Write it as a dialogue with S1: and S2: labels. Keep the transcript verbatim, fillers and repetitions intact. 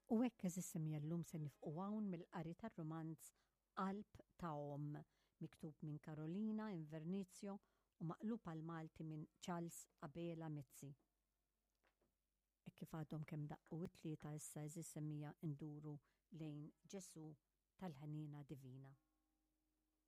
S1: U hekk eżissemija llum se nifqu hawn mill-qari tar-romanz Qalb ta' Omm, miktub minn Karolina Invernizio u maqlub għal Malti minn Charles Abela Mezzi. E kif għadhom kemm daqqu it-tlieta issa eżissemija nduru lejn Ġesu tal-ħanina divina.